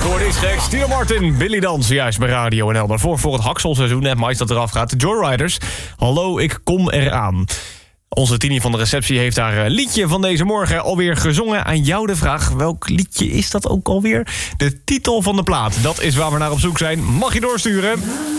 geworden is gek. Tino Martin, Billy Dans, juist bij Radio NL. Maar voor het hakselseizoen, net mais dat eraf gaat. De Joyriders, hallo, ik kom eraan. Onze Tini van de receptie heeft haar liedje van deze morgen alweer gezongen. Aan jou de vraag, welk liedje is dat ook alweer? De titel van de plaat, dat is waar we naar op zoek zijn. Mag je doorsturen?